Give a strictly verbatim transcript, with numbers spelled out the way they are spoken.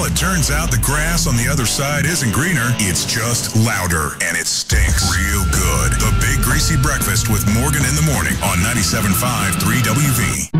Well, it turns out the grass on the other side isn't greener. It's just louder, and it stinks real good. The Big Greasy Breakfast with Morgan in the Morning on ninety-seven point five three W V.